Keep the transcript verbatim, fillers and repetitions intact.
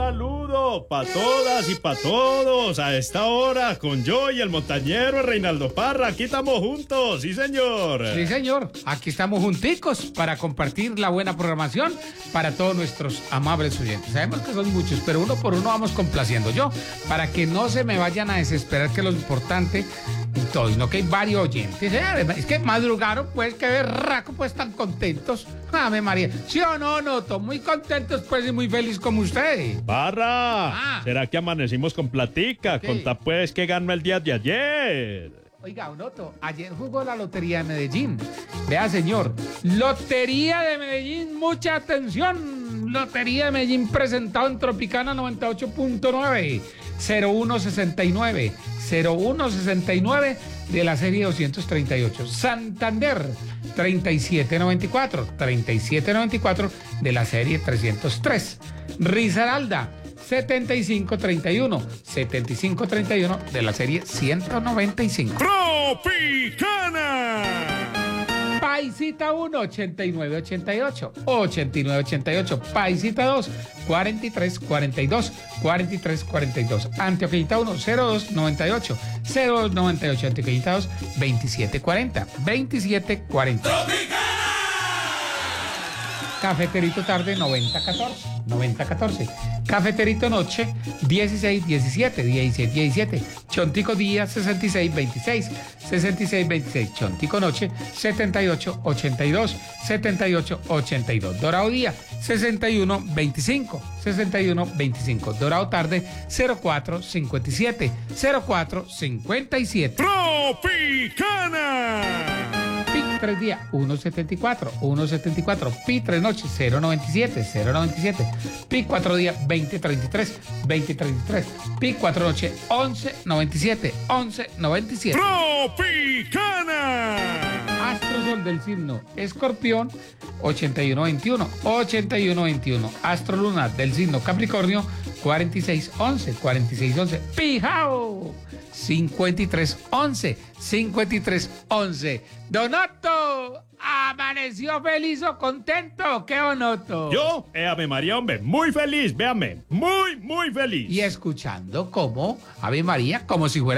saludo para todas y para todos a esta hora con yo y el montañero Reinaldo Parra. Aquí estamos juntos, sí señor. Sí señor, aquí estamos junticos para compartir la buena programación para todos nuestros amables oyentes. Sabemos que son muchos, pero uno por uno vamos complaciendo yo, para que no se me vayan a desesperar, que lo importante y todo, y no que hay varios oyentes. ¿eh? Es que madrugaron, pues, que berraco, pues, tan contentos. Ave María, ¿sí o no, Noto? Muy contentos, pues, y muy feliz como ustedes. Parra, Ah. ¿será que amanecimos con platica? ¿Qué? Contá pues que ganó el día de ayer. Oiga, Noto, ayer jugó la Lotería de Medellín. Vea, señor, Lotería de Medellín, mucha atención. Lotería de Medellín presentado en Tropicana noventa y ocho punto nueve, cero uno sesenta y nueve, cero uno sesenta y nueve de la serie doscientos treinta y ocho. Santander, treinta y siete noventa y cuatro, treinta y siete noventa y cuatro de la serie trescientos tres. Risaralda, setenta y cinco treinta y uno, setenta y cinco treinta y uno de la serie ciento noventa y cinco. Tropicana. Paisita uno, ochenta y nueve ochenta y ocho, ochenta y nueve ochenta y ocho. Paisita dos, cuarenta y tres cuarenta y dos, cuarenta y tres cuarenta y dos. Antioqueñita uno, cero dos noventa y ocho, cero dos noventa y ocho. Antioqueñita dos, veintisiete cuarenta, veintisiete cuarenta. Cafeterito tarde, noventa catorce, noventa catorce. Cafeterito noche, dieciséis diecisiete, dieciséis diecisiete. Chontico día, sesenta y seis veintiséis, sesenta y seis veintiséis. Chontico noche, setenta y ocho ochenta y dos, setenta y ocho ochenta y dos. Dorado día, sesenta y uno veinticinco, sesenta y uno veinticinco. Dorado tarde, cero cuatro cincuenta y siete, cero cuatro cincuenta y siete. Tropicana. Pi tres días, uno setenta y cuatro, uno setenta y cuatro. Pi tres noches, cero noventa y siete, cero noventa y siete. Pi cuatro días, veinte treinta y tres, veinte treinta y tres. Pi cuatro noches, once noventa y siete, once noventa y siete. Tropicana. Astrosol del signo Escorpión, ochenta y uno veintiuno, ochenta y uno veintiuno. Astroluna del signo Capricornio, cuarenta y seis once, cuarenta y seis once. Pijao, cincuenta y tres once, cincuenta y tres once. Donoto, ¿amaneció feliz o contento? ¿Qué, Donoto? Yo, eh, Ave María, hombre, muy feliz, véame, muy, muy feliz. Y escuchando como Ave María, como si fuera